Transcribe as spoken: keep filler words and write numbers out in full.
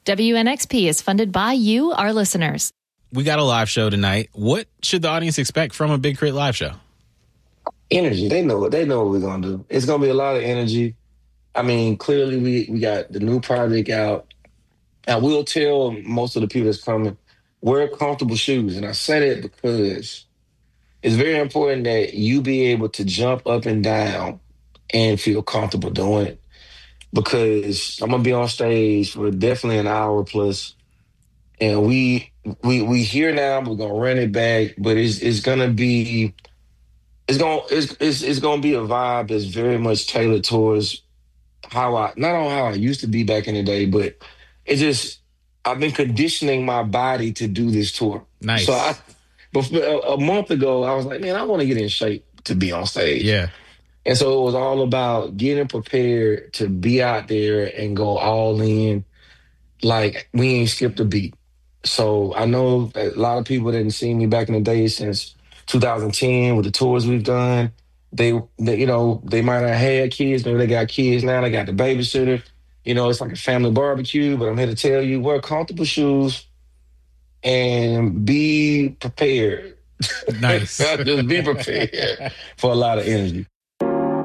W N X P is funded by you, our listeners. We got a live show tonight. What should the audience expect from a Big Crit live show? Energy. They know what they know what we're gonna do. It's gonna be a lot of energy. I mean, clearly we we got the new project out. I will tell most of the people that's coming, wear comfortable shoes. And I said it because it's very important that you be able to jump up and down and feel comfortable doing it. Because I'm gonna be on stage for definitely an hour plus, and we we we here now. We're gonna run it back, but it's it's gonna be it's gonna it's it's, it's gonna be a vibe that's very much tailored towards how I not on how I used to be back in the day, but it just I've been conditioning my body to do this tour. Nice. So I before a, a month ago, I was like, man, I want to get in shape to be on stage. Yeah. And so it was all about getting prepared to be out there and go all in. Like we ain't skipped a beat. So I know that a lot of people didn't see me back in the day since two thousand ten with the tours we've done. They, they, you know, they might have had kids. Maybe they got kids now. They got the babysitter. You know, it's like a family barbecue. But I'm here to tell you, wear comfortable shoes and be prepared. Nice. Just be prepared for a lot of energy.